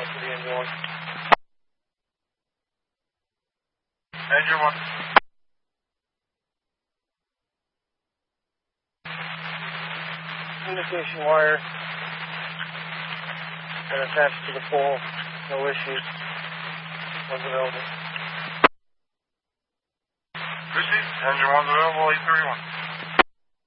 to the engine 1. Engine 1. Communication wire and attached to the pole. No issues. Was available. Received. Engine 1's available, 831.